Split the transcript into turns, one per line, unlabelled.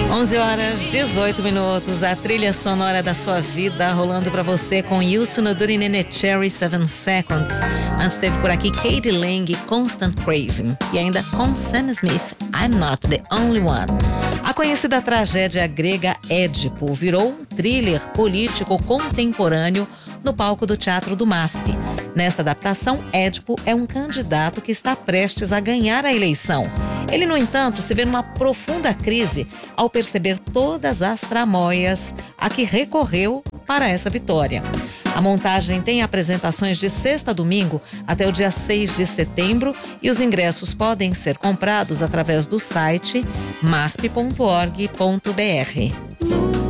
11h18, a trilha sonora da sua vida rolando pra você com Yusu Noduri Nene Cherry 7 Seconds. Antes teve por aqui Katie Lang, Constant Craving e ainda com Sam Smith, I'm Not the Only One. A conhecida tragédia grega Édipo virou um thriller político contemporâneo no palco do Teatro do MASP. Nesta adaptação, Édipo é um candidato que está prestes a ganhar a eleição. Ele, no entanto, se vê numa profunda crise ao perceber todas as tramóias a que recorreu para essa vitória. A montagem tem apresentações de sexta a domingo até o dia 6 de setembro e os ingressos podem ser comprados através do site masp.org.br.